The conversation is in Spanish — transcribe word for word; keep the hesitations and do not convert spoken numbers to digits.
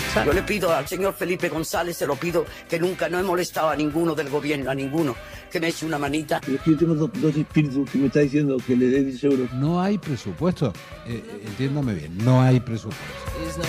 Yo le pido al señor Felipe González, se lo pido, que nunca no he molestado a ninguno del gobierno, a ninguno, que me eche una manita. Es que yo tengo dos, dos espíritus que me está diciendo que le dé diez euros. No hay presupuesto. Eh, entiéndame bien, no hay presupuesto.